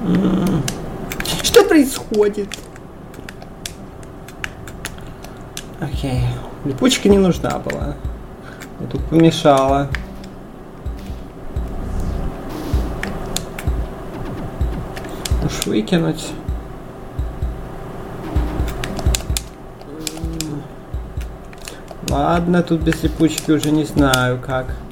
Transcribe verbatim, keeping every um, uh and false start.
Что происходит? Окей. Липучка не нужна была. Я тут помешала. Уж выкинуть. Ладно, тут без липучки уже не знаю как.